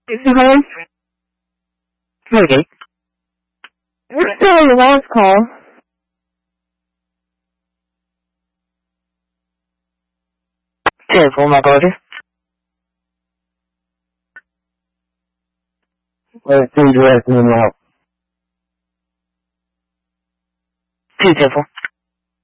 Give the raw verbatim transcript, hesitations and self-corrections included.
Is he home? Maybe. We're still on the last call. Careful, my brother. Let's see the rest of them out. Too careful.